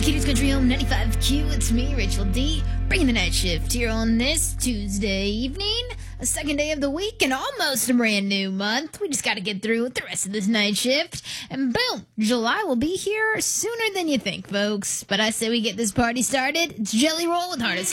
Kitty's Country Home 95Q. It's me, Rachel D, bringing the night shift here on this Tuesday evening, a second day of the week and almost a brand new month. We just got to get through with the rest of this night shift, and boom, July will be here sooner than you think, folks. But I say we get this party started. It's Jelly Roll with Hardest